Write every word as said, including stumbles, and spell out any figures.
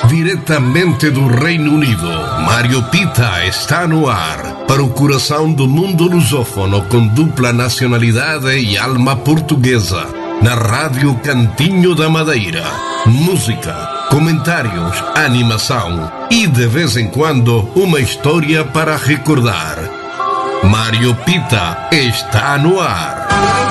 Diretamente do Reino Unido, Mário Pita está no ar para o coração do mundo lusófono com dupla nacionalidade e alma portuguesa. Na Rádio Cantinho da Madeira. Música, comentários, animação e de vez em quando uma história para recordar. Mário Pita está no ar.